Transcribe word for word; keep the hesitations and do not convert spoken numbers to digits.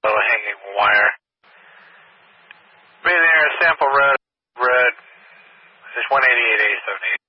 Little hanging wire. Be there, Sample Road, Road. It's one eighty-eight A seventy-eight.